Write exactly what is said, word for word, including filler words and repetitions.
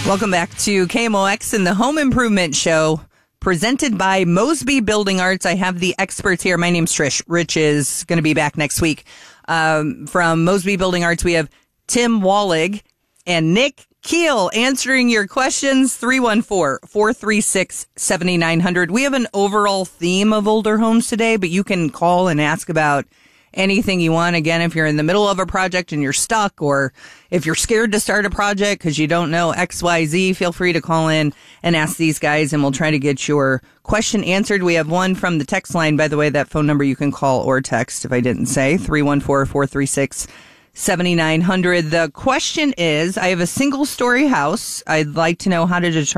Welcome back to K M O X and the Home Improvement Show, presented by Mosby Building Arts. I have the experts here. My name's Trish. Rich is going to be back next week. Um, from Mosby Building Arts, we have Tim Wallig and Nick Keel answering your questions. three one four, four three six, seven nine zero zero. We have an overall theme of older homes today, but you can call and ask about anything you want. Again, if you're in the middle of a project and you're stuck, or if you're scared to start a project because you don't know X Y Z, feel free to call in and ask these guys, and we'll try to get your question answered. We have one from the text line, by the way. That phone number you can call or text if I didn't say, three one four, four three six, seven nine zero zero. The question is, I have a single-story house. I'd like to know how to determine